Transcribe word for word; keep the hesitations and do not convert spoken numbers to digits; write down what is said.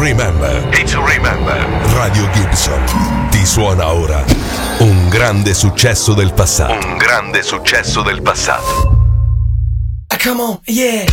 remember. Day to remember. Radio Gibson ti suona ora un grande successo del passato. Un grande successo del passato. Come on, yeah.